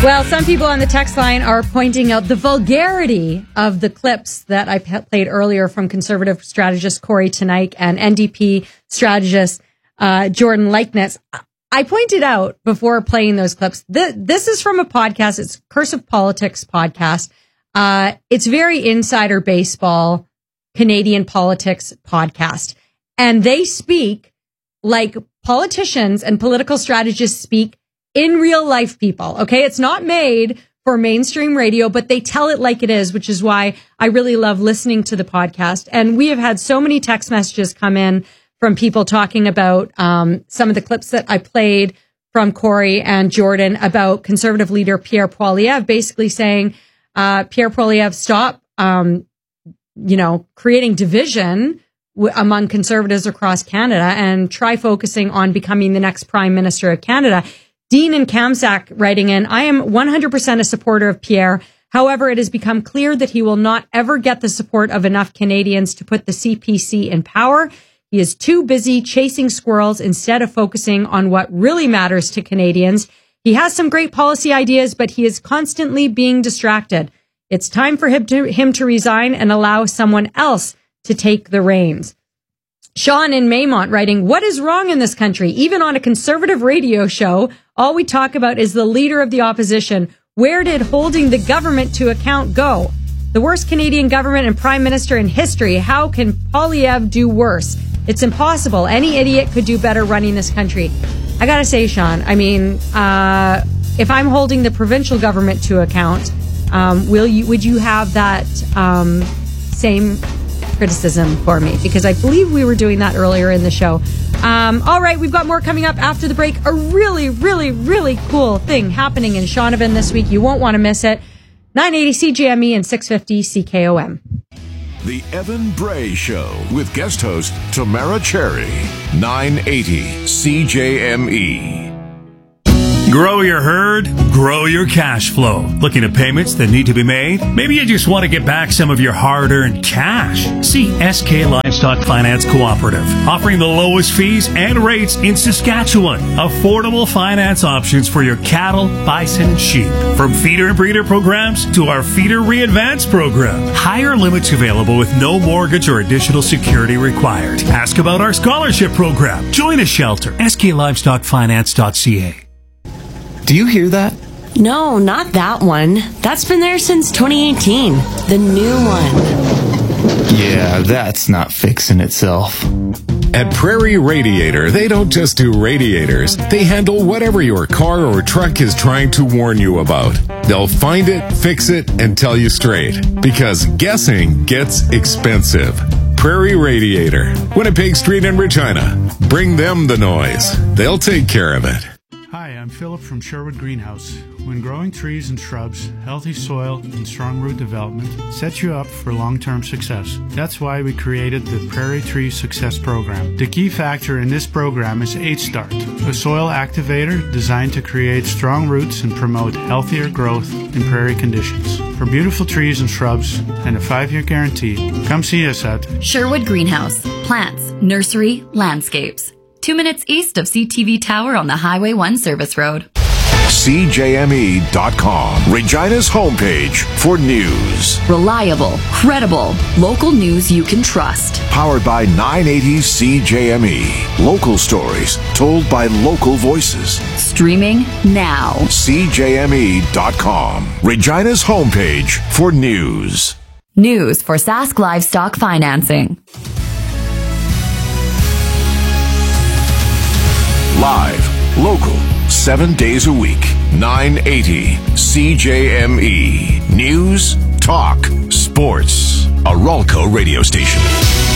Well, some people on the text line are pointing out the vulgarity of the clips that I played earlier from Conservative strategist Kory Teneycke and NDP strategist Jordan Likeness. I pointed out before playing those clips, this is from a podcast. It's Cursive Politics podcast. It's very insider baseball, Canadian politics podcast. And they speak like politicians and political strategists speak in real life people. Okay. It's not made for mainstream radio, but they tell it like it is, which is why I really love listening to the podcast. And we have had so many text messages come in from people talking about some of the clips that I played from Kory and Jordan about Conservative leader Pierre Poilievre, basically saying, Pierre Poilievre, stop, creating division among Conservatives across Canada and try focusing on becoming the next Prime Minister of Canada. Dean and Kamsack writing in, I am 100% a supporter of Pierre. However, it has become clear that he will not ever get the support of enough Canadians to put the CPC in power. He is too busy chasing squirrels instead of focusing on what really matters to Canadians. He has some great policy ideas, but he is constantly being distracted. It's time for him to resign and allow someone else to take the reins. Sean in Maymont writing, what is wrong in this country? Even on a Conservative radio show, all we talk about is the leader of the opposition. Where did holding the government to account go? The worst Canadian government and Prime Minister in history. How can Poilievre do worse? It's impossible. Any idiot could do better running this country. I gotta say, Sean, I mean, if I'm holding the provincial government to account, would you have that same criticism for me? Because I believe we were doing that earlier in the show. All right, we've got more coming up after the break. A really, really, really cool thing happening in Shaunavon this week. You won't want to miss it. 980 CJME and 650 CKOM. The Evan Bray Show with guest host Tamara Cherry. 980 CJME. Grow your herd, grow your cash flow. Looking at payments that need to be made? Maybe you just want to get back some of your hard-earned cash. See SK Livestock Finance Cooperative, offering the lowest fees and rates in Saskatchewan. Affordable finance options for your cattle, bison, and sheep. From feeder and breeder programs to our Feeder Re-Advance program. Higher limits available with no mortgage or additional security required. Ask about our scholarship program. Join a shelter. SKLivestockFinance.ca. Do you hear that? No, not that one. That's been there since 2018. The new one. Yeah, that's not fixing itself. At Prairie Radiator, they don't just do radiators. They handle whatever your car or truck is trying to warn you about. They'll find it, fix it, and tell you straight. Because guessing gets expensive. Prairie Radiator, Winnipeg Street in Regina. Bring them the noise. They'll take care of it. Hi, I'm Philip from Sherwood Greenhouse. When growing trees and shrubs, healthy soil and strong root development sets you up for long-term success. That's why we created the Prairie Tree Success Program. The key factor in this program is H-Start, a soil activator designed to create strong roots and promote healthier growth in prairie conditions. For beautiful trees and shrubs and a 5-year guarantee, come see us at Sherwood Greenhouse. Plants, nursery, landscapes. 2 minutes east of CTV Tower on the Highway 1 service road. CJME.com, Regina's homepage for news. Reliable, credible, local news you can trust. Powered by 980 CJME. Local stories told by local voices. Streaming now. CJME.com, Regina's homepage for news. News for Sask Livestock Financing. Live, local, 7 days a week, 980 CJME. News, talk, sports. A Ralco radio station.